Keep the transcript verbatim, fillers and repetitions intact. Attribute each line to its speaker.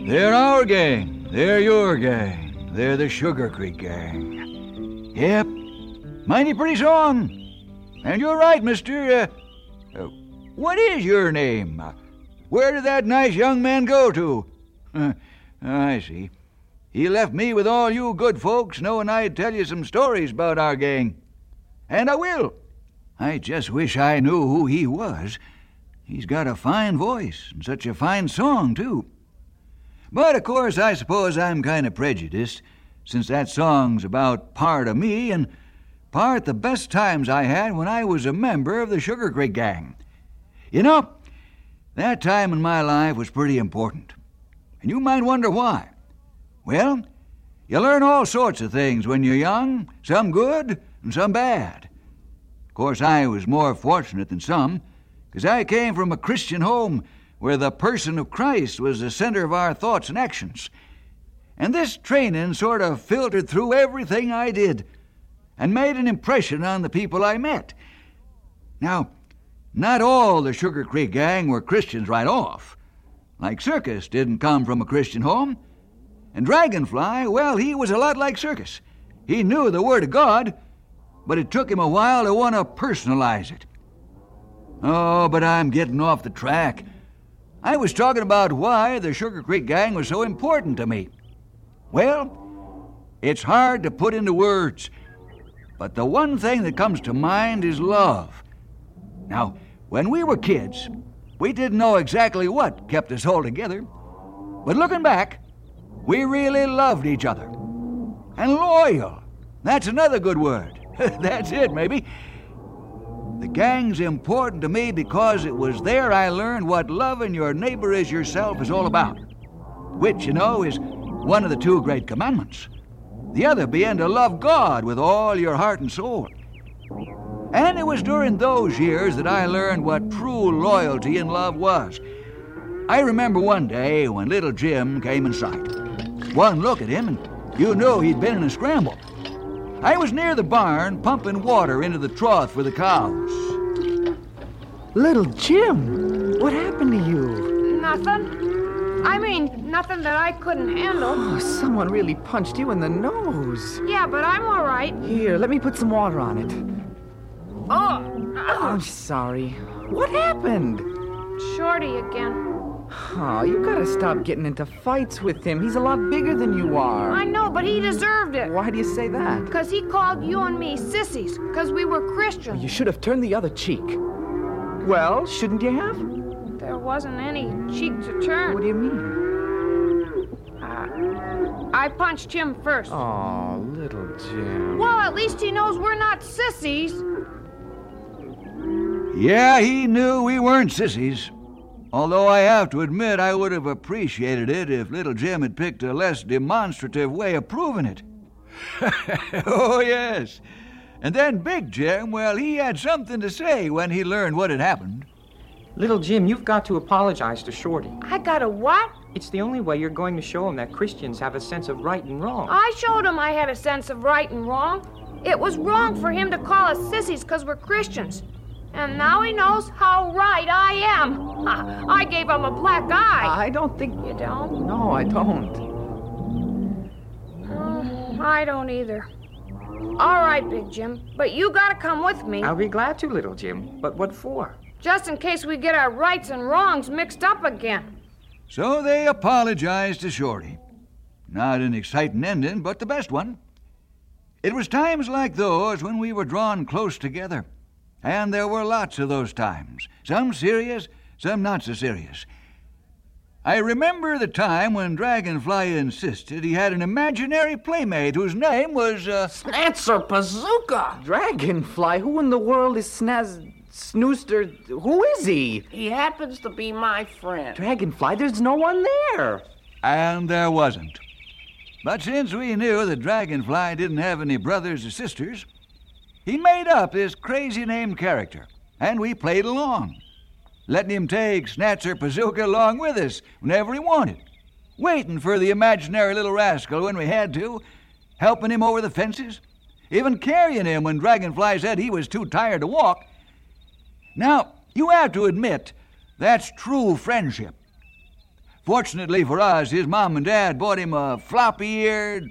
Speaker 1: They're our gang. They're your gang. They're the Sugar Creek Gang. Yep. Mighty pretty song. And you're right, mister. Uh, uh, what is your name? Uh, where did that nice young man go to? Uh, I see. He left me with all you good folks, knowing I'd tell you some stories about our gang. And I will. I just wish I knew who he was. He's got a fine voice, and such a fine song, too. But, of course, I suppose I'm kind of prejudiced, since that song's about part of me and part the best times I had when I was a member of the Sugar Creek Gang. You know, that time in my life was pretty important. And you might wonder why. Well, you learn all sorts of things when you're young, some good and some bad. Of course, I was more fortunate than some, because I came from a Christian home where the person of Christ was the center of our thoughts and actions. And this training sort of filtered through everything I did and made an impression on the people I met. Now, not all the Sugar Creek Gang were Christians right off. Like Circus didn't come from a Christian home. And Dragonfly, well, he was a lot like Circus. He knew the Word of God, but it took him a while to want to personalize it. Oh, but I'm getting off the track. I was talking about why the Sugar Creek Gang was so important to me. Well, it's hard to put into words, but the one thing that comes to mind is love. Now, when we were kids, we didn't know exactly what kept us all together, but looking back, we really loved each other. And loyal, that's another good word. That's it, maybe. The gang's important to me because it was there I learned what loving your neighbor as yourself is all about, which, you know, is one of the two great commandments. The other being to love God with all your heart and soul. And it was during those years that I learned what true loyalty and love was. I remember one day when little Jim came in sight. One look at him and you knew he'd been in a scramble. I was near the barn pumping water into the trough for the cows.
Speaker 2: Little Jim, what happened to you?
Speaker 3: Nothing. I mean, nothing that I couldn't handle.
Speaker 2: Oh, someone really punched you in the nose.
Speaker 3: Yeah, but I'm all right.
Speaker 2: Here, let me put some water on it.
Speaker 3: Oh,
Speaker 2: I'm sorry. What happened?
Speaker 3: Shorty again.
Speaker 2: Oh, you gotta stop getting into fights with him. He's a lot bigger than you are.
Speaker 3: I know, but he deserved it.
Speaker 2: Why do you say that?
Speaker 3: Because he called you and me sissies, because we were Christians.
Speaker 2: You should have turned the other cheek. Well, shouldn't you have?
Speaker 3: There wasn't any cheek to turn.
Speaker 2: What do you mean?
Speaker 3: Uh, I punched him first.
Speaker 2: Oh, little Jim.
Speaker 3: Well, at least he knows we're not sissies.
Speaker 1: Yeah, he knew we weren't sissies. Although I have to admit I would have appreciated it if little Jim had picked a less demonstrative way of proving it. Oh, yes. And then Big Jim, well, he had something to say when he learned what had happened.
Speaker 4: Little Jim, you've got to apologize to Shorty.
Speaker 3: I got a what?
Speaker 4: It's the only way you're going to show him that Christians have a sense of right and wrong.
Speaker 3: I showed him I had a sense of right and wrong. It was wrong for him to call us sissies because we're Christians. And now he knows how right I am. I gave him a black eye.
Speaker 2: I don't think...
Speaker 3: You don't?
Speaker 2: No, I don't.
Speaker 3: Oh, I don't either. All right, Big Jim, but you gotta come with me.
Speaker 4: I'll be glad to, little Jim. But what for?
Speaker 3: Just in case we get our rights and wrongs mixed up again.
Speaker 1: So they apologized to Shorty. Not an exciting ending, but the best one. It was times like those when we were drawn close together. And there were lots of those times, some serious, some not so serious. I remember the time when Dragonfly insisted he had an imaginary playmate whose name was, uh...
Speaker 5: Snatzer Bazooka!
Speaker 2: Dragonfly? Who in the world is Snaz... Snooster? Who is he?
Speaker 5: He happens to be my friend.
Speaker 2: Dragonfly? There's no one there.
Speaker 1: And there wasn't. But since we knew that Dragonfly didn't have any brothers or sisters, he made up this crazy-named character, and we played along, letting him take Snatzer Bazooka along with us whenever he wanted, waiting for the imaginary little rascal when we had to, helping him over the fences, even carrying him when Dragonfly said he was too tired to walk. Now, you have to admit, that's true friendship. Fortunately for us, his mom and dad bought him a floppy-eared,